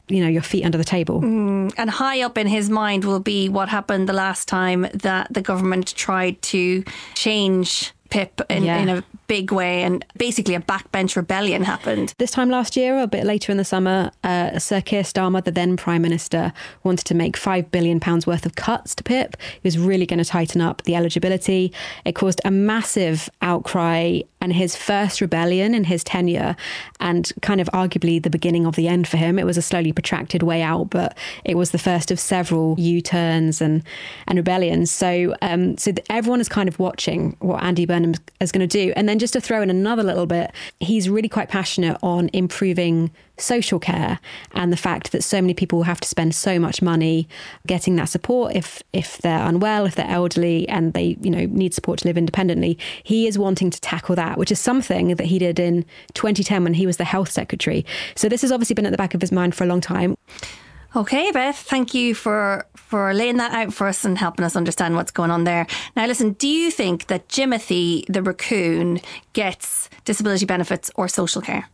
your feet under the table. And high up in his mind will be what happened the last time that the government tried to change Pip in a big way, and basically a backbench rebellion happened. This time last year, or a bit later in the summer, Sir Keir Starmer, the then Prime Minister, wanted to make £5 billion worth of cuts to Pip. He was really going to tighten up the eligibility. It caused a massive outcry and his first rebellion in his tenure, and kind of arguably the beginning of the end for him. It was a slowly protracted way out, but it was the first of several U-turns and rebellions. So everyone is kind of watching what Andy Burnham is going to do. And then just to throw in another little bit, he's really quite passionate on improving social care and the fact that so many people have to spend so much money getting that support if they're unwell, if they're elderly and they need support to live independently. He is wanting to tackle that, which is something that he did in 2010 when he was the health secretary. So this has obviously been at the back of his mind for a long time. Okay, Beth, thank you for laying that out for us and helping us understand what's going on there. Now, listen, do you think that Jimothy the raccoon gets disability benefits or social care?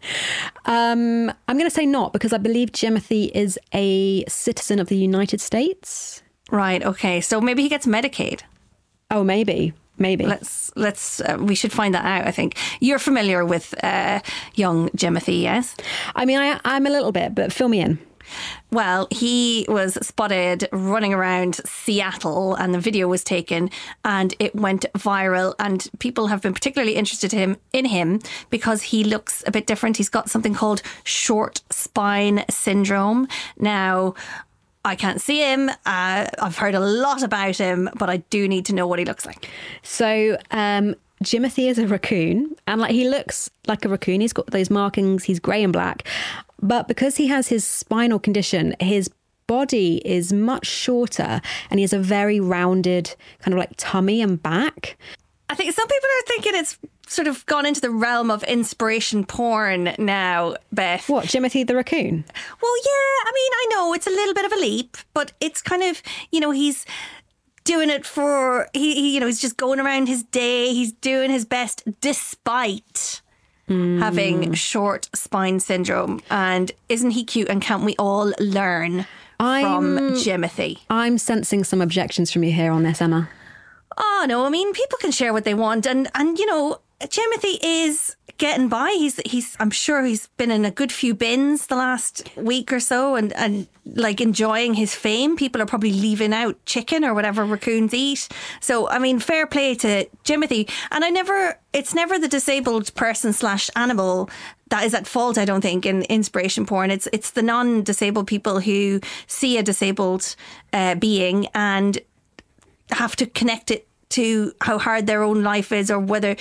I'm going to say not, because I believe Jimothy is a citizen of the United States. Right, okay. So maybe he gets Medicaid. Oh, maybe. Let's we should find that out, I think. You're familiar with young Jimothy, yes? I mean, I'm a little bit, but fill me in. Well, he was spotted running around Seattle and the video was taken and it went viral, and people have been particularly interested in him because he looks a bit different. He's got something called short spine syndrome. Now, I can't see him. I've heard a lot about him, but I do need to know what he looks like. So, Jimothy is a raccoon, and he looks like a raccoon. He's got those markings. He's grey and black. But because he has his spinal condition, his body is much shorter and he has a very rounded kind of tummy and back. I think some people are thinking it's sort of gone into the realm of inspiration porn now, Beth. What, Jimothy the raccoon? Well, yeah, I mean, I know it's a little bit of a leap, but it's kind of, he's doing it for, he's just going around his day. He's doing his best despite having short spine syndrome. And isn't he cute? And can't we all learn from Jimothy? I'm sensing some objections from you here on this, Emma. Oh, no, I mean, people can share what they want. And Jimothy is getting by. He's I'm sure he's been in a good few bins the last week or so and enjoying his fame. People are probably leaving out chicken or whatever raccoons eat. So, I mean, fair play to Jimothy. And it's never the disabled person / animal that is at fault, I don't think, in inspiration porn. It's the non-disabled people who see a disabled being and have to connect it to how hard their own life is, or whether,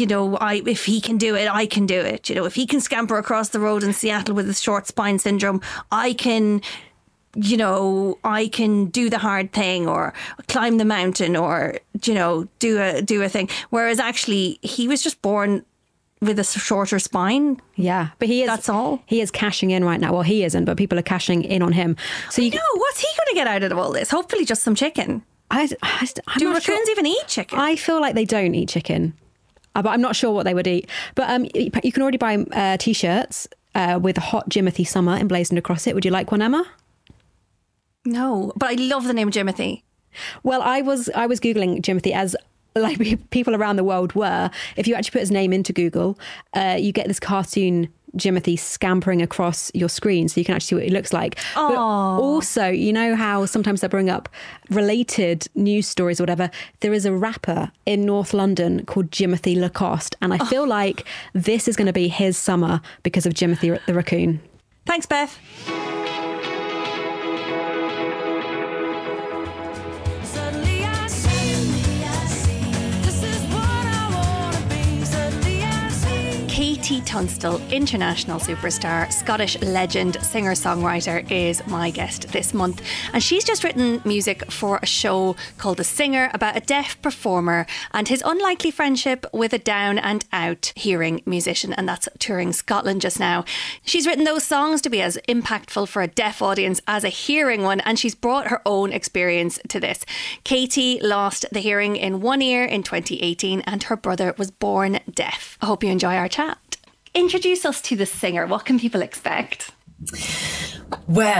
if he can do it, I can do it. If he can scamper across the road in Seattle with his short spine syndrome, I can do the hard thing or climb the mountain or, do a thing. Whereas actually he was just born with a shorter spine. Yeah, but that's all. He is cashing in right now. Well, he isn't, but people are cashing in on him. So what's he going to get out of all this? Hopefully just some chicken. Do raccoons even eat chicken? I feel like they don't eat chicken, but I'm not sure what they would eat. But you can already buy T-shirts with Hot Jimothy Summer emblazoned across it. Would you like one, Emma? No, but I love the name Jimothy. Well, I was Googling Jimothy as people around the world were. If you actually put his name into Google, you get this cartoon Jimothy scampering across your screen, so you can actually see what he looks like. Aww. But also, you know how sometimes they bring up related news stories or whatever. There is a rapper in North London called Jimothy Lacoste, and I feel like this is going to be his summer because of Jimothy the raccoon. Thanks, Beth. Katie Tunstall, international superstar, Scottish legend, singer-songwriter, is my guest this month. And she's just written music for a show called The Singer about a deaf performer and his unlikely friendship with a down and out hearing musician. And that's touring Scotland just now. She's written those songs to be as impactful for a deaf audience as a hearing one. And she's brought her own experience to this. Katie lost the hearing in one ear in 2018 and her brother was born deaf. I hope you enjoy our chat. Introduce us to The Singer. What can people expect? Well,